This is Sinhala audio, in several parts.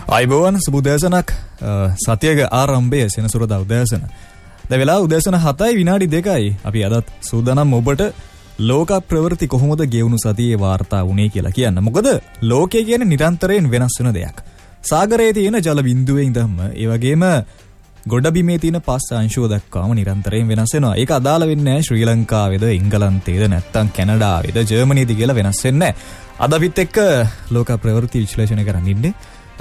අයිබෝවන් සුබුදෑසනක් සතියක ආරම්භය සෙනසුරදා උදෑසන. දැන් වෙලාව උදෑසන 7:02 අපි අදත් සූදානම් ඔබට ලෝක ප්‍රවෘත්ති කොහොමද ගෙවුණු සතියේ වාර්තා වුණේ කියලා කියන්න. මොකද ලෝකය කියන්නේ නිරන්තරයෙන් වෙනස් වෙන දෙයක්. සාගරයේ තියෙන ජල බිඳුවේ ඉඳන්ම ඒ වගේම ගොඩබිමේ තියෙන පස් අංශුව දක්වාම නිරන්තරයෙන් වෙනස් වෙනවා. ඒක අදාළ වෙන්නේ නැහැ ශ්‍රී ලංකාවේද එංගලන්තයේද නැත්නම් කැනඩාවේද ජර්මනියේද කියලා වෙනස් වෙන්නේ නැහැ. අද අපිත් එක්ක ලෝක ප්‍රවෘත්ති විශ්ලේෂණය කරන්න ඉන්නේ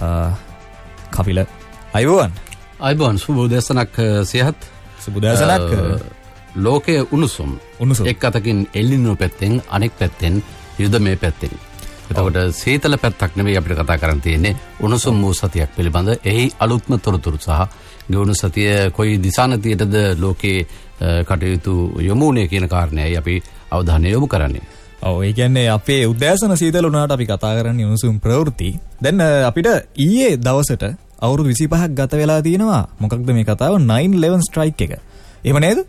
කපිල අයිබෝන් සුබෝදෑසනක් සියහත් සුබෝදෑසනක් ලෝකයේ උණුසුම් එක් අතකින් එල්නිනෝ පැත්තෙන් අනෙක් පැත්තෙන් යුද මේ පැත්තෙන්. එතකොට සීතල පැත්තක් නෙවෙයි අපිට කතා කරන්න තියෙන්නේ උණුසුම් වූ සතියක් පිළිබඳ එහි අලුත්ම තොරතුරු සහ ගෙවුණු සතිය කොයි දිශානතියටද ලෝකයේ කටයුතු යොමුනේ කියන කාරණේයි අපි අවධානය යොමු කරන්නේ. ඔව් ඒ කියන්නේ අපේ උදෑසන සීතල උනාට අපි කතා කරන්නේ උණුසුම් ප්‍රවෘත්ති. දැන් අපිට ඊයේ දවසට අවුරුදු 25ක් ගත වෙලා තියෙනවා. මොකක්ද මේ කතාව? 9/11 ස්ට්‍රයික් එක. එහෙම නේද?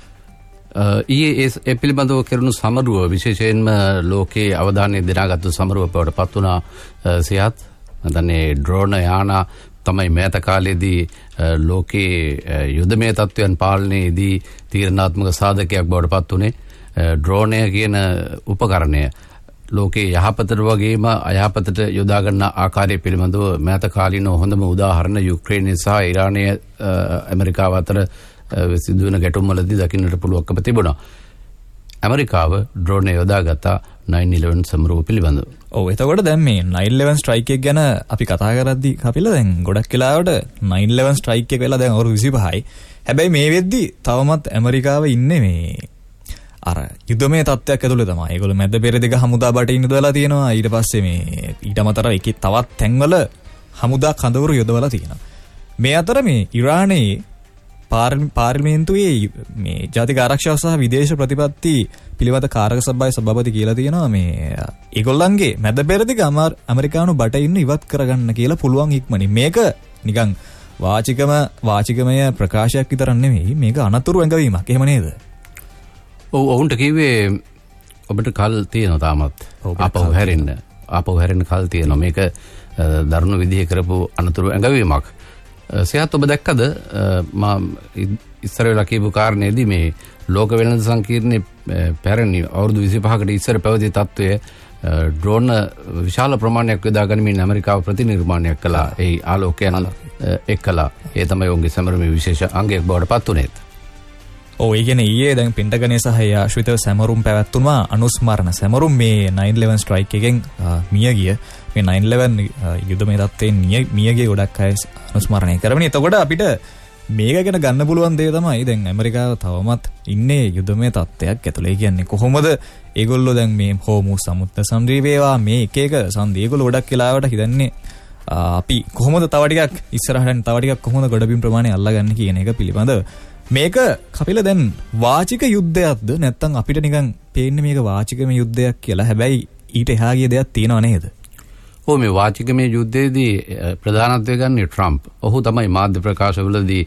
ඊයේ ඒ පිළිබඳව කෙරුණු සමරුව විශේෂයෙන්ම ලෝකයේ අවධානය දිනාගත්තු සමරුව බවට පත් වුණා. සියත් නැත්නම් ඩ්‍රෝන යාන තමයි මෑත කාලයේදී ලෝකයේ යුදමය තත්ත්වයන් පාලනයේදී තීරණාත්මක සාධකයක් බවට පත් වුණේ. ඩ්‍රෝනය කියන උපකරණය ලෝකයේ යහපතට වගේම අයහපතට යොදා ගන්න ආකාරය පිළිබඳව මෑත කාලීන හොඳම උදාහරණ යුක්‍රේනය සහ ඉරානය ඇමරිකාව අතර සිදුවන ගැටුම්වලදී දකින්නට පුළුවන්කම තිබුණා. ඇමරිකාව ඩ්‍රෝනය යොදාගත්තා 9/11 සමරුව පිළිබඳව. ඔව් එතකොට දැන් මේ 9/11 ස්ට්‍රයික් එක ගැන අපි කතා කරද්දී කපිල දැන් ගොඩක් වෙලාවට 9/11 ස්ට්‍රයික් එක වෙලා දැන් අවුරුදු 25යි. හැබැයි මේ වෙද්දි තවමත් ඇමරිකාව ඉන්නේ මේ අර යුද්ධමය තත්ත්වයක් ඇතුළේ තමයි. ඒගොල්ලෝ මැද පෙරදිග හමුදා බටින් යොදවලා තියෙනවා. ඊට පස්සේ මේ ඊට අමතරව එකේ තවත් තැන්වල හමුදා කඳවුරු යොදවලා තියෙනවා. මේ අතර මේ ඉරානයේ පාර්ලිමේන්තුවේ මේ ජාතික ආරක්ෂාව සහ විදේශ ප්‍රතිපත්ති පිළිබඳ කාරක සභාවේ සභාපති කියලා තියෙනවා මේ ඒගොල්ලන්ගේ මැද පෙරදිග ඇමරිකානු බටින් ඉවත් කරගන්න කියලා පුළුවන් ඉක්මනින්. මේක නිකන් වාචිකමය ප්‍රකාශයක් විතරක් නෙමෙයි. මේක අනතුරු ඇඟවීමක්. එහෙම නේද? ඔවුන්ට කිව්වේ ඔබට කල් තියෙනවා තාමත් ආපහු හැරෙන්න කල් තියෙනවා. මේක දරුණු විදිහේ කරපු අනතුරු ඇඟවීමක්. සියත් ඔබ දැක්කද මා ඉස්සර වෙලා කියපු කාරණේදී මේ ලෝක වෙළඳ සංකීර්ණයේ පැරණි අවුරුදු 25කට ඉස්සර පැවති තත්ත්වය ඩ්‍රෝන විශාල ප්‍රමාණයක් යොදා ගනිමින් ඇමරිකාව ප්‍රතිනිර්මාණයක් කළා. ඒ ආලෝකයන් එක්කලා ඒ තමයි ඔවුන්ගේ සමරමේ විශේෂ අංගයක් බවට පත් වුණේ. ඔව් ඒ කියන්නේ ඊයේ දැන් පෙන්ටගනේ සහ ආශ්‍රිතව සැමරුම් පැවැත්වුණා. අනුස්මරණ සැමරුම් මේ 9/11 ස්ට්‍රයික් එකෙන් මිය ගිය මේ 9/11 යුද්ධමය තත්ත්වයෙන් මිය ගිය ගොඩක් අය අනුස්මරණය කරමින්. එතකොට අපිට මේක ගැන ගන්න පුළුවන් දේ තමයි දැන් ඇමරිකාව තවමත් ඉන්නේ යුද්ධමය තත්ත්වයක් ඇතුළේ. කියන්නේ කොහොමද ඒගොල්ලෝ දැන් මේ හෝමුස් සමුද්‍ර සංද්‍රීපේවා මේ එක එක සංදි ඒගොල්ලෝ ගොඩක් වෙලාවට හිතන්නේ අපි කොහොමද තව ටිකක් ඉස්සරහට තව ටිකක් කොහොමද ගොඩබිම් ප්‍රමාණය අල්ලගන්නේ කියන එක පිළිබඳව. මේක කපිල දැන් වාචික යුද්ධයක්ද නැත්නම් අපිට නිකන් පේන්නේ මේක වාචිකම යුද්ධයක් කියලා. හැබැයි ඊට එහා ගිය දෙයක් තියෙනව නේද? ඔව් මේ වාචිකමේ යුද්ධයේදී ප්‍රධානත්වය ගන්නේ ට්‍රම්ප්. ඔහු තමයි මාධ්‍ය ප්‍රකාශවලදී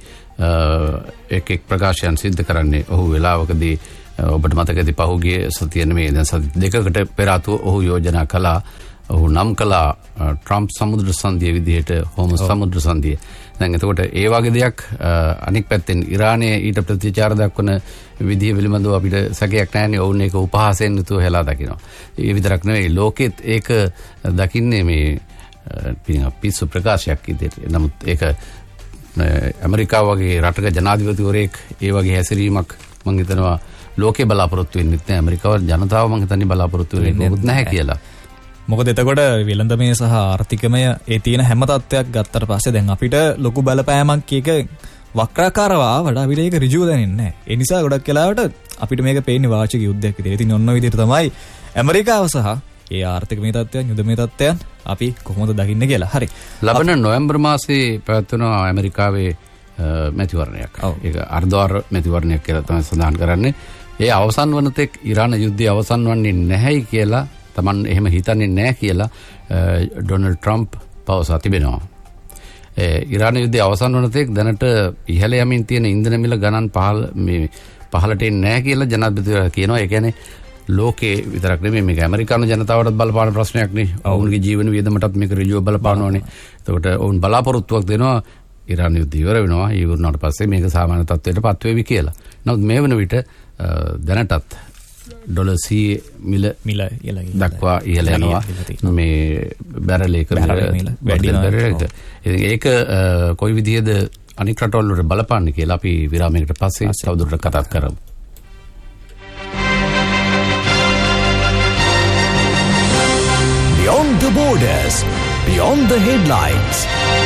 එක් ප්‍රකාශයන් සිද්ධ කරන්නේ. ඔහු වෙලාවකදී ඔබට මතකද පහුගිය සතිය නෙමෙයි දැන් සති දෙකකට පෙර ආතුව ඔහු යෝජනා කළා. ඔහු නම් කළා ට්‍රම්ප් සමුද්‍ර සංධිය විදිහට හෝමුස් සමුද්‍ර සංධිය. දැන් එතකොට ඒ වගේ දෙයක් අනික් පැත්තෙන් ඉරානයේ ඊට ප්‍රතිචාර දක්වන විදිහ පිළිබඳව අපිට සැකයක් නැහැනේ. ඔවුන් ඒක උපහාසයෙන් යුතුව හෙලා දකිනවා. ඒ විතරක් නෙවෙයි ලෝකෙත් ඒක දකින්නේ මේ පිස්සු ප්‍රකාශයක් විදිහට. නමුත් ඒක ඇමරිකාව වගේ රටක ජනාධිපතිවරයෙක් ඒ වගේ හැසිරීමක් මම හිතනවා ලෝකේ බලාපොරොත්තු වෙන්නේ නැහැ. ඇමරිකාව ජනතාව මම හිතන්නේ බලාපොරොත්තු වෙන්නේ නැහැ කියලා. මොකද එතකොට වෙළඳමය සහ ආර්ථිකමය ඒ තියෙන හැම තත්ත්වයක් ගත්තට පස්සේ දැන් අපිට ලොකු බලපෑමක් එක වක්‍රාකාරව ආවට අපිට ඒක ඍජුව දැනෙන්නේ නැහැ. ඒ නිසා ගොඩක් වෙලාවට අපිට මේක පේන්නේ වාචික යුද්ධයක් විදිහට. ඉතින් ඔන්න ඔය විදිහට තමයි ඇමරිකාව සහ ඒ ආර්ථිකමය තත්ත්වයන් යුදමය තත්ත්වයන් අපි කොහොමද දකින්නේ කියලා. හරි. ලබන නොවැම්බර් මාසයේ පැවැත්වෙන ඇමරිකාවේ මැතිවරණයක්. ඒක අර්ධවාර මැතිවරණයක් කියලා තමයි සඳහන් කරන්නේ. ඒ අවසන් වන තෙක් ඉරාන යුද්ධය අවසන් වන්නේ නැහැයි කියලා තමන් එහෙම හිතන්නේ නැහැ කියලා ඩොනල්ඩ් ට්‍රම්ප් පවසා තිබෙනවා. ඉරාන යුද්ධය අවසන් වන තෙක් දැනට ඉහළ යමින් තියෙන ඉන්ධන මිල ගණන් පහළට එන්නේ නැහැ කියලා ජනාධිපතිවරයා කියනවා. ඒ කියන්නේ ලෝකේ විතරක් නෙමෙයි මේක ඇමරිකානු ජනතාවටත් බලපාන ප්‍රශ්නයක් නේ. ඔවුන්ගේ ජීවන වියදමටත් මේක ඍජුව බලපානවානේ. එතකොට ඔවුන් බලාපොරොත්තුවක් දෙනවා ඉරාන යුද්ධය ඉවර වෙනවා. ඉවරනාට පස්සේ මේක සාමාන්‍ය තත්ත්වයට පත් වෙවි කියලා. නමුත් මේ වෙන විට දැනටත් ඩොලර් 100 මිල දක්වා ඉහළ යනවා. මේ බැරල් එක වැඩි වෙනවා. ඒක කොයි විදිහද අනික් රටවල් වලට බලපාන්නේ කියලා අපි විරාමයකට පස්සේ තවදුරටත් කතා කරමු. Beyond the borders, beyond the headlines.